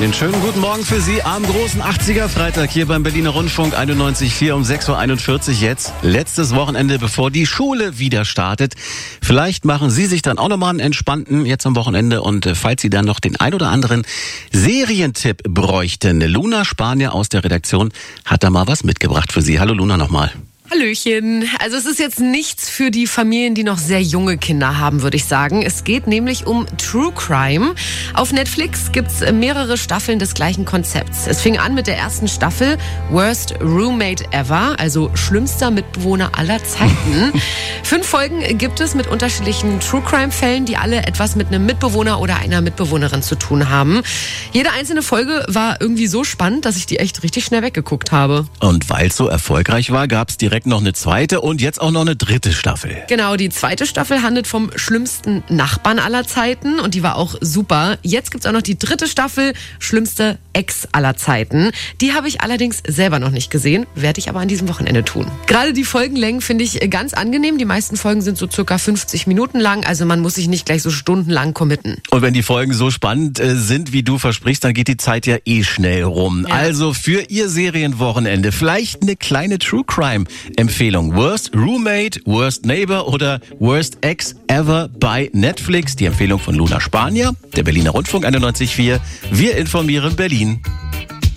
Einen schönen guten Morgen für Sie am großen 80er-Freitag hier beim Berliner Rundfunk 91.4 um 6.41 Uhr jetzt. Letztes Wochenende, bevor die Schule wieder startet. Vielleicht machen Sie sich dann auch nochmal einen entspannten jetzt am Wochenende. Und falls Sie dann noch den ein oder anderen Serientipp bräuchten, Luna Spanier aus der Redaktion hat da mal was mitgebracht für Sie. Hallo Luna nochmal. Hallöchen. Also es ist jetzt nichts für die Familien, die noch sehr junge Kinder haben, würde ich sagen. Es geht nämlich um True Crime. Auf Netflix gibt's mehrere Staffeln des gleichen Konzepts. Es fing an mit der ersten Staffel Worst Roommate Ever, also schlimmster Mitbewohner aller Zeiten. 5 Folgen gibt es mit unterschiedlichen True Crime Fällen, die alle etwas mit einem Mitbewohner oder einer Mitbewohnerin zu tun haben. Jede einzelne Folge war irgendwie so spannend, dass ich die echt richtig schnell weggeguckt habe. Und weil es so erfolgreich war, gab's direkt noch eine zweite und jetzt auch noch eine dritte Staffel. Genau, die zweite Staffel handelt vom schlimmsten Nachbarn aller Zeiten und die war auch super. Jetzt gibt's auch noch die dritte Staffel, schlimmste Ex aller Zeiten. Die habe ich allerdings selber noch nicht gesehen, werde ich aber an diesem Wochenende tun. Gerade die Folgenlängen finde ich ganz angenehm. Die meisten Folgen sind so circa 50 Minuten lang, also man muss sich nicht gleich so stundenlang committen. Und wenn die Folgen so spannend sind, wie du versprichst, dann geht die Zeit ja eh schnell rum. Ja. Also für Ihr Serienwochenende vielleicht eine kleine True Crime Empfehlung. Worst Roommate, Worst Neighbor oder Worst Ex Ever bei Netflix. Die Empfehlung von Luna Spanier, der Berliner Rundfunk 91.4. Wir informieren Berlin.